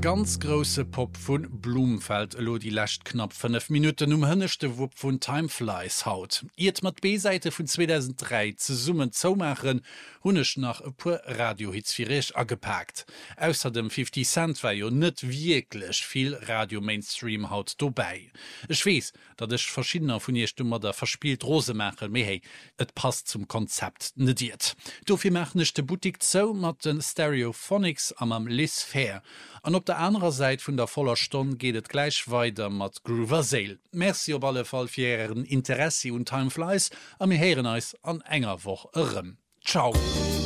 Ganz grosse Pop vun Blumfeld lo die lächt knapp 5 Minuten hënnechte Wupp vun Timeflies haut. Iet mat B-Seite vun 2003 ze summen zoumachen hunnech nach e puer Radiohitzfirech agepackt. Ausser dem 50 Cent war jo net wirklich viel Radio-Mainstream haut dobei. Ech wees, dat ech verschiedener vun ihr Stummer der verspielt Rosemacher méhei, et passt zum Konzept nediert. Dofir machnechte Boutique zo mat den Stereophonics am Liz Fair. An op der anderer Seite vun der voller Stunde geht et gleich weiter mat Groover Sale. Merci op alle Fall fir ihren Interesse und Timeflies, am mir heren eis an enger woch irrem. Ciao!